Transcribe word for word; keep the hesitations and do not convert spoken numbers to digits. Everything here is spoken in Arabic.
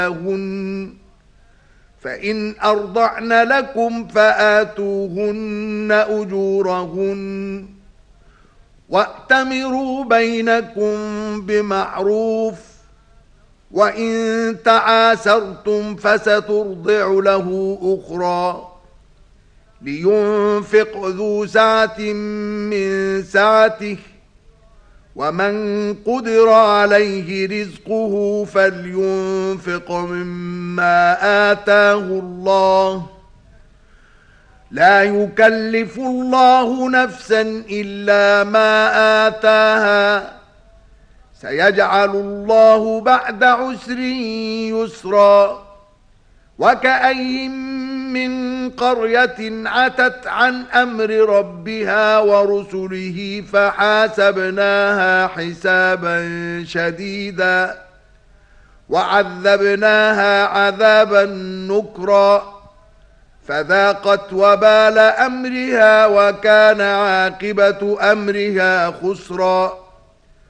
هن فإن أرضعن لكم فآتوهن أجورهن وأتمروا بينكم بمعروف وإن تعاسرتم فسترضع له أخرى لينفق ذو سعة من سعته ومن قدر عليه رزقه فلينفق مما آتاه الله لا يكلف الله نفسا إلا ما آتاها سيجعل الله بعد عسر يسرا وكأي من قرية عتت عن أمر ربها ورسله فحاسبناها حسابا شديدا وعذبناها عذابا نكرا فذاقت وبال أمرها وكان عاقبة أمرها خسرا